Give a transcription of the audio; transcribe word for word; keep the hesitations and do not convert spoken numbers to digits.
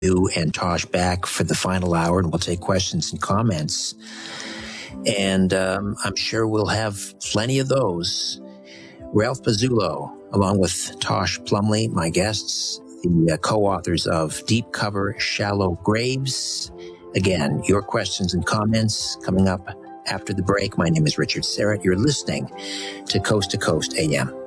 you and Tosh back for the final hour, and we'll take questions and comments. And um, I'm sure we'll have plenty of those. Ralph Pizzulo, along with Tosh Plumley, my guests, the uh, co-authors of Deep Cover, Shallow Graves. Again, your questions and comments coming up after the break. My name is Richard Syrett. You're listening to Coast to Coast A M.